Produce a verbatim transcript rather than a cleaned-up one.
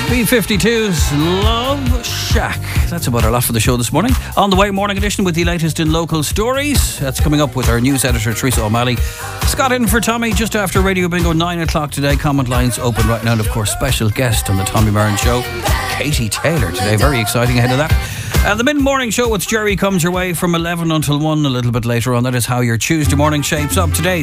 B fifty-two's Love Shack. That's about our lot for the show this morning. On the way, morning edition with the latest in local stories. That's coming up with our news editor, Teresa O'Malley. Scott in for Tommy just after Radio Bingo, nine o'clock today. Comment lines open right now. And of course, special guest on the Tommy Byrne Show, Katie Taylor today. Very exciting ahead of that. Uh, the mid-morning show with Jerry comes your way from eleven until one a little bit later on. That is how your Tuesday morning shapes up today.